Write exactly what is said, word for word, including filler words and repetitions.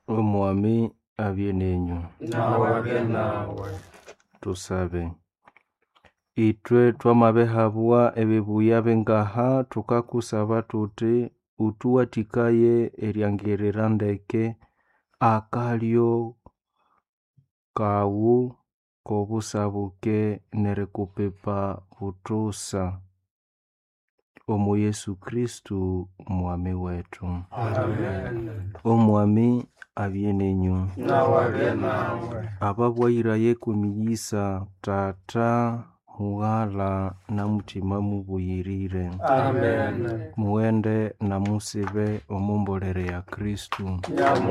Omwami abye nenyu. nawe abye nawe. Tusabe. Itwe twamabehabwa ebibuya bengaha tukakusaba tuti utuwatikaye eryangirira ndeke akalyo kawu kobusabuke nerikupipa butusa omu Yesu Kristu mwami wetu. Amen. Omwami abye nenyu. nawe abye nawe. Ababwairaye kumiyisa tata mughala na mutima mubuyirire. Amen. Muwende na musibe omumbolere ya Kristu. Nyamu